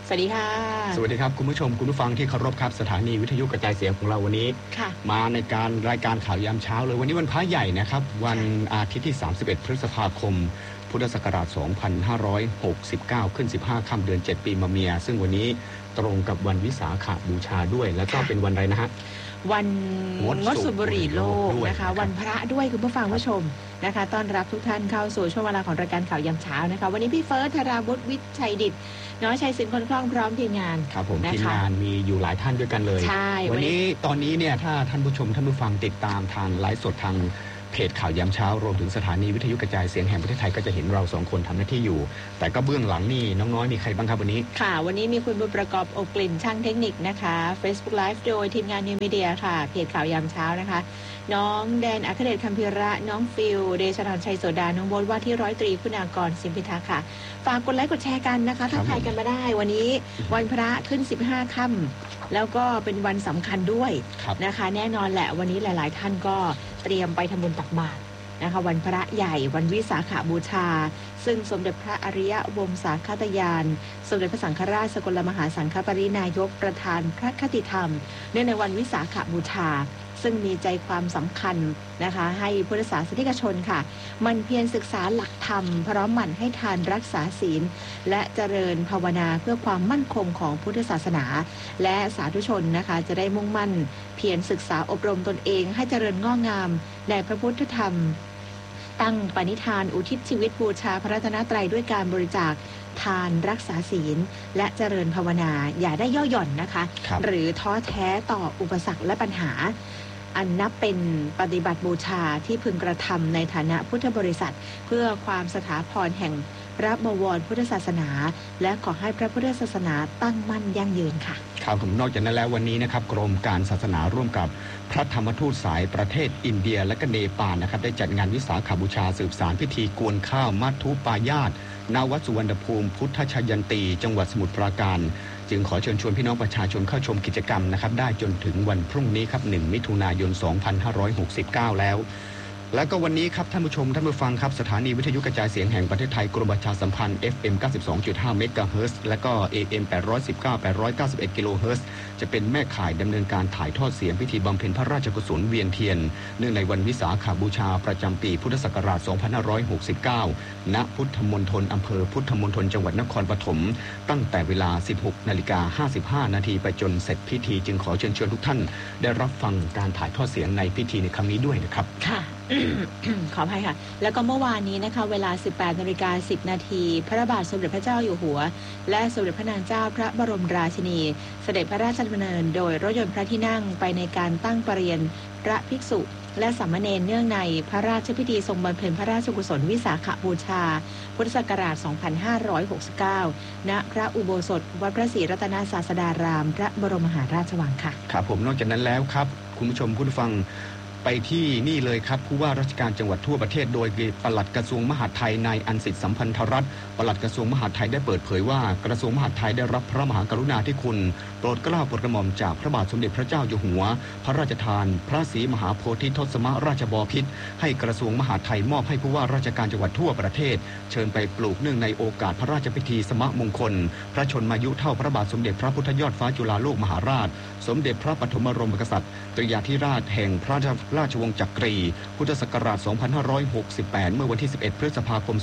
สวัสดีค่ะสวัสดีครับคุณผู้ชมคุณผู้ฟังที่เคารพครับสถานีวิทยุกระจายเสียงของเราวันนี้มาในการรายการข่าวยามเช้าเลยวันนี้วันพระใหญ่นะครับวันอาทิตย์ที่31พฤษภาคมพุทธศักราช2569ขึ้น15ค่ำเดือน7ปีมะเมียซึ่งวันนี้ตรงกับวันวิสาขบูชาด้วยแล้วก็เป็นวันอะไรนะฮะวันงดสูบบุหรี่โลกนะคะวันพระด้วยคุณผู้ฟังผู้ชมนะคะต้อนรับทุกท่านเข้าสู่ช่วงเวลาของรายการข่าวยามเช้านะคะวันนี้พี่เฟิร์สธราวุฒิวิชัยดิษฐ์น้อยชัยสินคนคล่องพร้อมทีมงานครับผมทีมงานมีอยู่หลายท่านด้วยกันเลยวันนี้ตอนนี้เนี่ยถ้าท่านผู้ชมท่านผู้ฟังติดตามทางไลฟ์สดทางเพจข่าวยามเช้ารวมถึงสถานีวิทยุกระจายเสียงแห่งประเทศไทยก็จะเห็นเรา2คนทำหน้าที่อยู่แต่ก็เบื้องหลังนี่น้องน้อยมีใครบ้างครับวันนี้ค่ะวันนี้มีคุณบุญประกอบอกลิ่นช่างเทคนิคนะคะ Facebook Live โดยทีมงานนิวมีเดียค่ะเพจข่าวยามเช้านะคะน้องแดนอัครเดชคัมภิระน้องฟิลเดชรัญชัยโสดาน้องโบ๊ทว่าที่103คุณากรสิมพิทักษ์ค่ะฝากกดไลค์กดแชร์กันนะคะทักทายกันมาได้วันนี้วันพระขึ้น15ค่ำแล้วก็เป็นวันสำคัญด้วยนะคะแน่นอนแหละวันนี้หลายๆท่านก็เตรียมไปทำบุญตักบาตรนะคะวันพระใหญ่วันวิสาขบูชาซึ่งสมเด็จพระอริยวงศาคตยานสมเด็จพระสังฆราชสกลมหาสังฆปรินายกประธานพระคติธรรมเนื่องในวันวิสาขบูชาซึ่งมีใจความสำคัญนะคะให้พุทธศาสนิกชนค่ะมันเพียรศึกษาหลักธรรมพร้อมหมั่นให้ทานรักษาศีลและเจริญภาวนาเพื่อความมั่นคงของพุทธศาสนาและสาธุชนนะคะจะได้มุ่งมั่นเพียรศึกษาอบรมตนเองให้เจริญงอกงามในพระพุทธธรรมตั้งปณิธานอุทิศชีวิตบูชาพระรัตนตรัยด้วยการบริจาคทานรักษาศีลและเจริญภาวนาอย่าได้ย่อหย่อนนะคะหรือท้อแท้ต่ออุปสรรคและปัญหาอันนับเป็นปฏิบัติบูชาที่พึงกระทำในฐานะพุทธบริษัทเพื่อความสถาพรแห่งพระบวรพุทธศาสนาและขอให้พระพุทธศาสนาตั้งมั่นยั่งยืนค่ะครับผมนอกจากนั้นแล้ววันนี้นะครับกรมการศาสนาร่วมกับพระธรรมทูตสายประเทศอินเดียและก็เนปาลนะครับได้จัดงานวิสาขบูชาสืบสานพิธีกวนข้าวมัทุปายาตณวัดสุวรรณภูมิพุทธชยันตีจังหวัดสมุทรปราการจึงขอเชิญชวนพี่น้องประชาชนเข้าชมกิจกรรมนะครับได้จนถึงวันพรุ่งนี้ครับ1มิถุนายน2569แล้วก็วันนี้ครับท่านผู้ชมท่านผู้ฟังครับสถานีวิทยุกระจายเสียงแห่งประเทศไทยกรมประชาสัมพันธ์ FM 92.5 เมกะเฮิรตซ์และก็ AM 819 891 กิโลเฮิรตซ์จะเป็นแม่ข่ายดำเนินการถ่ายทอดเสียงพิธีบำเพ็ญพระราชกุศลเวียนเทียนเนื่องในวันวิสาขบูชาประจำปีพุทธศักราช2569ณพุทธมณฑลอำเภอพุทธมณฑลจังหวัดนครปฐมตั้งแต่เวลา 16:55 นาทีไปจนเสร็จพิธีจึงขอเชิญชวนทุกท่านได้รับฟังการถ่ายทอดเสียงในพิธีในครั้งนี้ด้วยนะครับค่ะขออภัยค่ะแล้วก็เมื่อวานนี้นะคะเวลา 18:10 นาทีพระบาทสมเด็จพระเจ้าอยู่หัวและสมเด็จพระนางเจ้าพระบรมราชินีเสด็จพระราชดำเนินโดยรถยนต์พระที่นั่งไปในการตั้งประเรียนพระภิกษุและสามเณรเนื่องในพระราชพิธีทรงบำเพ็ญพระราชกุศลวิสาขบูชาพุทธศักราช 2569 ณ พระอุโบสถวัดพระศรีรัตนศาสดารามพระบรมมหาราชวังค่ะครับผมนอกจากนั้นแล้วครับคุณผู้ชมผู้ฟังไปที่นี่เลยครับผู้ว่าราชการจังหวัดทั่วประเทศโดยปลัดกระทรวงมหาดไทยนายอันสิทธิสัมพันธรัตน์ปลัดกระทรวงมหาดไทยได้เปิดเผยว่ากระทรวงมหาดไทยได้รับพระมหากรุณาธิคุณโปรดเกล้าโปรดกระหม่อมจากพระบาทสมเด็จพระเจ้าอยู่หัวพระราชทานพระศรีมหาโพธิทศมราชบพิตรให้กระทรวงมหาดไทยมอบให้ผู้ว่าราชการจังหวัดทั่วประเทศเชิญไปปลูกเนื่องในโอกาสพระราชพิธีสมมงคลพระชนมายุเท่าพระบาทสมเด็จพระพุทธยอดฟ้าจุฬาโลกมหาราชสมเด็จพระปฐมบรมกษัตริย์ตริยาธิราชแห่งพระราชวงศ์จักรีพุทธศักราช 2568 เมื่อวันที่ 11 พฤษภาคม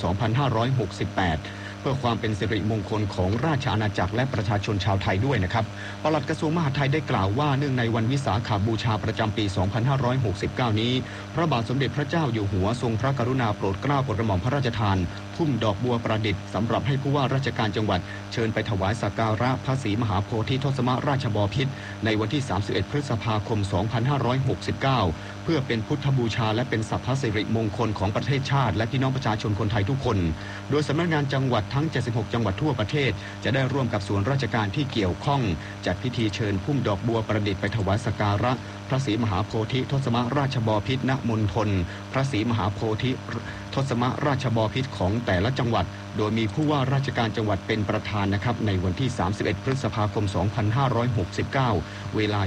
2568 เพื่อความเป็นสิริมงคลของราชอาณาจักรและประชาชนชาวไทยด้วยนะครับปลัดกระทรวงมหาดไทยได้กล่าวว่าเนื่องในวันวิสาขบูชาประจำปี 2569 นี้พระบาทสมเด็จพระเจ้าอยู่หัวทรงพระกรุณาโปรดเกล้าโปรดกระหม่อมพระราชทานพุ่มดอกบัวประดิษฐ์สำหรับให้ผู้ว่าราชการจังหวัดเชิญไปถวายสักการะพระศรีมหาโพธิทศมราชบพิตรในวันที่ 31 พฤษภาคม 2569 เพื่อเป็นพุทธบูชาและเป็นสัพพสิริมงคลของประเทศชาติและพี่น้องประชาชนคนไทยทุกคนโดยสำนักงานจังหวัดทั้ง 76 จังหวัดทั่วประเทศจะได้ร่วมกับส่วนราชการที่เกี่ยวข้องจัดพิธีเชิญพุ่มดอกบัวประดิษฐ์ไปถวายสักการะพระศรีมหาโพธิทศมราชบพิตรณมณฑลพระศรีมหาโพธิทศมราชบพิตรของแต่ละจังหวัดโดยมีผู้ว่าราชการจังหวัดเป็นประธานนะครับในวันที่ 31 พฤษภาคม 2569 เวลา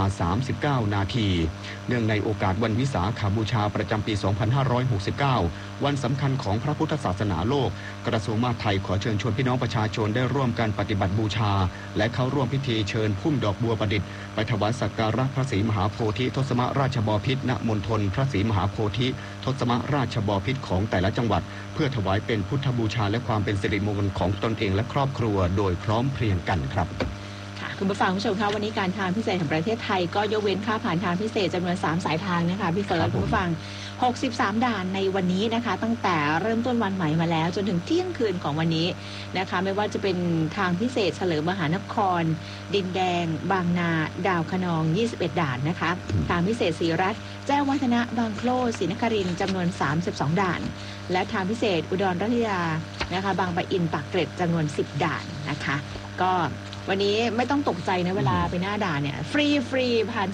20:39 นาทีเนื่องในโอกาสวันวิสาขบูชาประจำปี 2569 วันสำคัญของพระพุทธศาสนาโลกกระทรวงมหาดไทยขอเชิญชวนพี่น้องประชาชนได้ร่วมกันปฏิบัติบูชาและเข้าร่วมพิธีเชิญพุ่มดอกบัวประดิษฐ์ไปถวายสักการะพระศรีมหาโพธิทศมราชบพิตรณมณฑลพระศรีมหาโพธิทศมราชบพิตรของแต่ละจังหวัดเพื่อถวายเป็นพุทธบูชาและความเป็นสิริมงคลของตนเองและครอบครัวโดยพร้อมเพรียงกันครับคุณผู้ฟังผู้ชมคะวันนี้การทางพิเศษแห่งประเทศไทยก็ยกเว้นค่าผ่านทางพิเศษจำนวน3สายทางนะคะพี่เฟิร์สคุณผู้ฟัง63ด่านในวันนี้นะคะตั้งแต่เริ่มต้นวันใหม่มาแล้วจนถึงเที่ยงคืนของวันนี้นะคะไม่ว่าจะเป็นทางพิเศษเฉลิมมหานครดินแดงบางนาดาวคะนอง21ด่านนะคะทางพิเศษศรีรัตน์แจ้งวัฒนะบางโคลศรีนครินทร์จำนวน32ด่านและทางพิเศษอุดรรัตยานะคะบางปะอินปากเกร็ดจำนวน10ด่านนะคะก็วันนี้ไม่ต้องตกใจนะเวลาไปหน้าด่านเนี่ยฟรีผ่าน